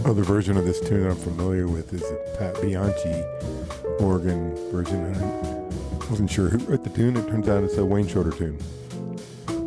other version of this tune I'm familiar with is a Pat Bianchi organ version. And I wasn't sure who wrote the tune. It turns out it's a Wayne Shorter tune.